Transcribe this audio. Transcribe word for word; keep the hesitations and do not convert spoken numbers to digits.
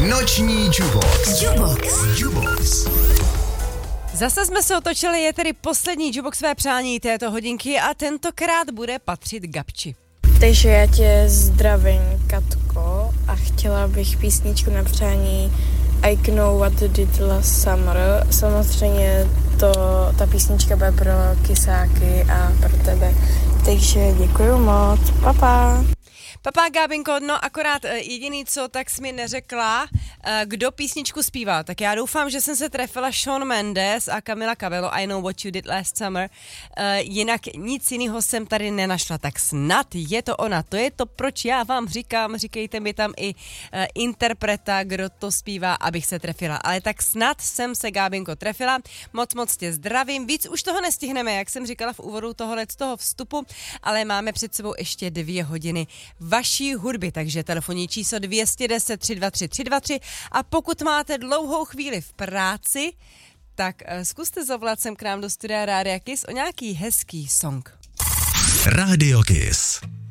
Noční Jubox. Jubox. Jubox. Zase jsme se otočili, je tedy poslední Juboxové přání této hodinky a tentokrát bude patřit Gabči. Takže já tě zdravím, Katko, a chtěla bych písničku na přání I Know What You Did Last Summer. Samozřejmě to, ta písnička bude pro kysáky a pro tebe. Takže děkuju moc, papa. Papa Gábinko, no akorát jediný co, tak jsi mi neřekla, kdo písničku zpívá. Tak já doufám, že jsem se trefila Shawn Mendes a Camila Cabello, I Know What You Did Last Summer. Jinak nic jiného jsem tady nenašla, tak snad je to ona. To je to, proč já vám říkám, říkejte mi tam i interpreta, kdo to zpívá, abych se trefila. Ale tak snad jsem se, Gábinko, trefila. Moc, moc tě zdravím. Víc už toho nestihneme, jak jsem říkala v úvodu tohohle z toho vstupu, ale máme před sebou ještě dvě hodiny vaší hudby, takže telefonní číslo dvě deset tři dva tři tři dva tři a pokud máte dlouhou chvíli v práci, tak uh, zkuste zavolat sem k nám do studia Rádia Kiss o nějaký hezký song. Rádio Kiss.